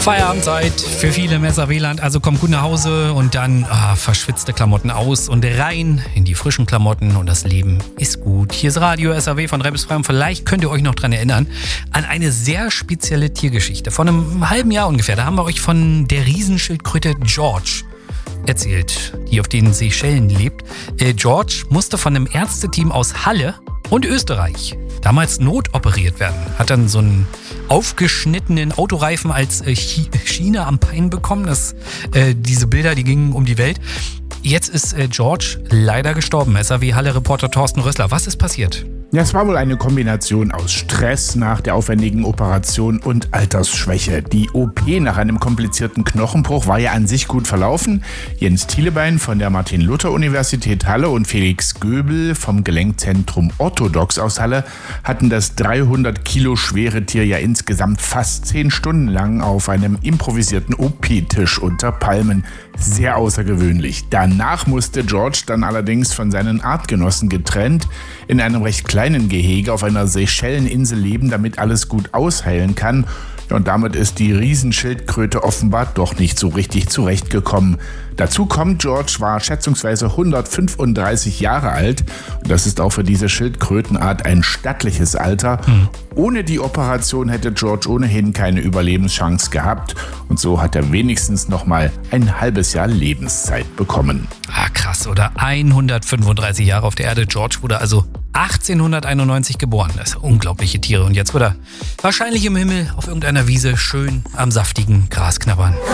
Feierabendzeit für viele im SAW-Land, also kommt gut nach Hause und dann verschwitzte Klamotten aus und rein in die frischen Klamotten und das Leben ist gut. Hier ist Radio SAW von 3 bis 3 und vielleicht könnt ihr euch noch dran erinnern an eine sehr spezielle Tiergeschichte. Vor einem halben Jahr ungefähr, da haben wir euch von der Riesenschildkröte George erzählt, die auf den Seychellen lebt. George musste von einem Ärzteteam aus Halle und Österreich damals notoperiert werden. Hat dann so einen aufgeschnittenen Autoreifen als Schiene am Bein bekommen. Diese Bilder, die gingen um die Welt. Jetzt ist George leider gestorben. SAW-Halle-Reporter Thorsten Rössler. Was ist passiert? Ja, es war wohl eine Kombination aus Stress nach der aufwendigen Operation und Altersschwäche. Die OP nach einem komplizierten Knochenbruch war ja an sich gut verlaufen. Jens Thielebein von der Martin-Luther-Universität Halle und Felix Göbel vom Gelenkzentrum Orthodox aus Halle hatten das 300 Kilo schwere Tier ja insgesamt fast 10 Stunden lang auf einem improvisierten OP-Tisch unter Palmen. Sehr außergewöhnlich. Danach musste George dann allerdings von seinen Artgenossen getrennt in einem recht kleinen Gehege auf einer Seychelleninsel leben, damit alles gut ausheilen kann. Und damit ist die Riesenschildkröte offenbar doch nicht so richtig zurechtgekommen. Dazu kommt, George war schätzungsweise 135 Jahre alt. Und das ist auch für diese Schildkrötenart ein stattliches Alter. Ohne die Operation hätte George ohnehin keine Überlebenschance gehabt. Und so hat er wenigstens noch mal ein halbes Jahr Lebenszeit bekommen. Krass, oder? 135 Jahre auf der Erde. George wurde also 1891 geboren. Das sind unglaubliche Tiere. Und jetzt wird er wahrscheinlich im Himmel auf irgendeiner Wiese schön am saftigen Gras knabbern.